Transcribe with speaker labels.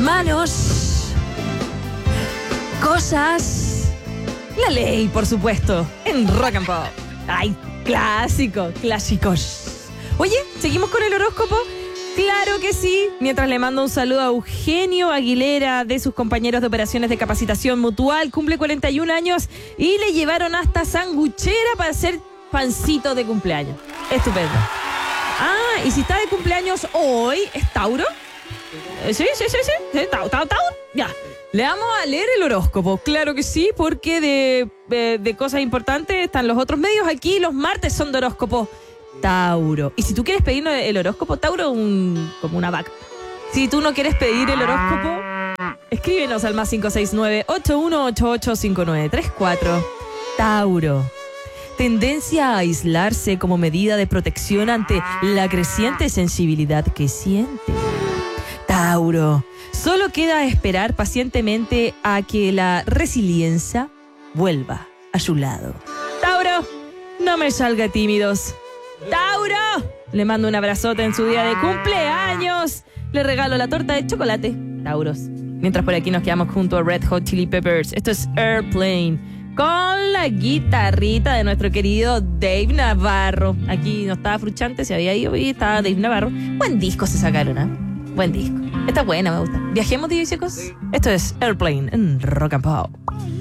Speaker 1: Manos, cosas, la ley, por supuesto, en Rock and Pop. Ay, clásicos. Oye, ¿seguimos con el horóscopo? Claro que sí. Mientras le mando un saludo a Eugenio Aguilera, de sus compañeros de operaciones de capacitación mutual, cumple 41 años y le llevaron hasta sanguchera para hacer pancito de cumpleaños. Estupendo. Ah, y si está de cumpleaños hoy, ¿es Tauro? Sí. Tauro. Ya. Le vamos a leer el horóscopo, claro que sí, porque de cosas importantes están los otros medios. Aquí los martes son de horóscopo Tauro. Y si tú quieres pedir el horóscopo Tauro, como una vaca. Si tú no quieres pedir el horóscopo, escríbenos al +569 8188 5934. Tauro. Tendencia a aislarse como medida de protección ante la creciente sensibilidad que siente. Tauro. Solo queda esperar pacientemente a que la resiliencia vuelva a su lado. Tauro, no me salga tímidos. Tauro, le mando un abrazote en su día de cumpleaños. Le regalo la torta de chocolate. Tauros. Mientras por aquí nos quedamos junto a Red Hot Chili Peppers. Esto es Airplane, con la guitarrita de nuestro querido Dave Navarro. Aquí no estaba Fruchante, se había ido y estaba Dave Navarro. Buen disco se sacaron, ¿eh? Buen disco. Está buena, me gusta. Viajemos, chicos. Esto es Airplane en Rock and Pop.